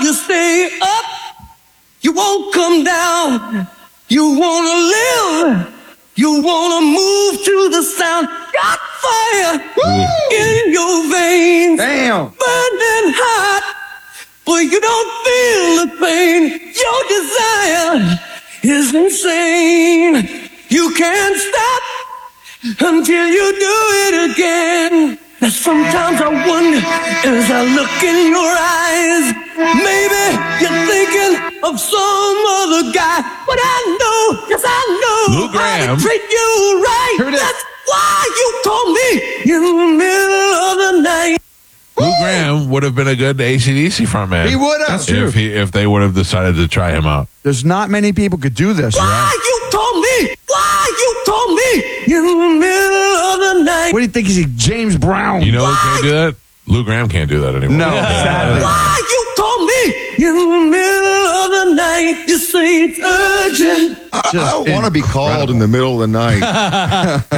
to stay up. You won't come down. You want to live. You want to move to the sound. Got fire in your veins. Damn. Burning hot. But you don't feel the pain. Your desire is insane. You can't stop until you do it again. Now sometimes I wonder as I look in your eyes, maybe you're thinking of some other guy. But I know, yes I know, Lou Gramm. how to treat you right. Here it is. That's why you told me in the middle of the night. Lou Gramm would have been a good AC/DC frontman. He would have. That's true. If they would have decided to try him out. There's not many people could do this. Why you told me? Why you told me in the middle of the night? What do you think? Is he James Brown? You know who can't do that? Lou Gramm can't do that anymore. No, sadly. Why you told me in the middle of the night? You say it's urgent. I want to be called in the middle of the night.